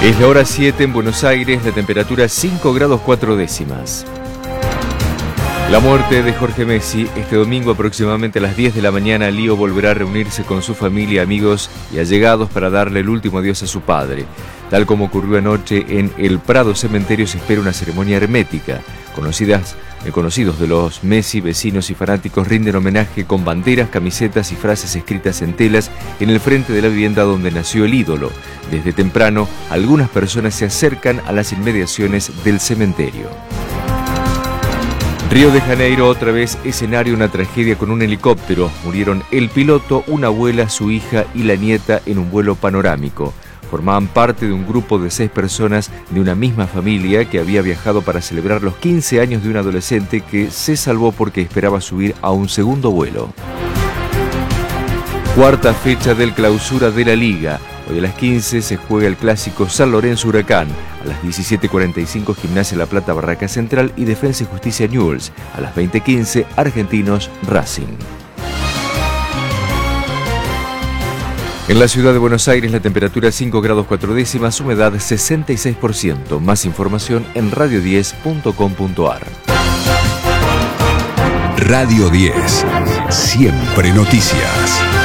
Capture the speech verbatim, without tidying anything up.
Es la hora siete en Buenos Aires, la temperatura cinco grados cuatro décimas. La muerte de Jorge Messi. Este domingo aproximadamente a las diez de la mañana, Lío volverá a reunirse con su familia, amigos y allegados para darle el último adiós a su padre. Tal como ocurrió anoche en el Prado Cementerio, se espera una ceremonia hermética. Conocidas, eh, conocidos de los Messi, vecinos y fanáticos rinden homenaje con banderas, camisetas y frases escritas en telas en el frente de la vivienda donde nació el ídolo. Desde temprano, algunas personas se acercan a las inmediaciones del cementerio. Río de Janeiro, otra vez escenario de una tragedia con un helicóptero. Murieron el piloto, una abuela, su hija y la nieta en un vuelo panorámico. Formaban parte de un grupo de seis personas de una misma familia que había viajado para celebrar los quince años de un adolescente que se salvó porque esperaba subir a un segundo vuelo. Cuarta fecha del clausura de la Liga. Hoy a las quince se juega el clásico San Lorenzo Huracán. A las diecisiete cuarenta y cinco Gimnasia La Plata Barraca Central y Defensa y Justicia Newell's. A las veinte quince Argentinos Racing. En la ciudad de Buenos Aires la temperatura cinco grados cuatro décimas, humedad sesenta y seis por ciento. Más información en radio diez punto com punto ar. Radio diez. Siempre noticias.